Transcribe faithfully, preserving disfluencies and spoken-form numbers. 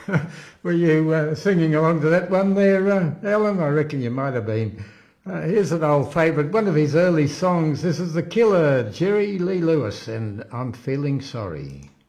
Were you uh, singing along to that one there, uh, Alan? I reckon you might have been. Uh, here's an old favourite, one of his early songs. This is The Killer, Jerry Lee Lewis, and I'm Feeling Sorry.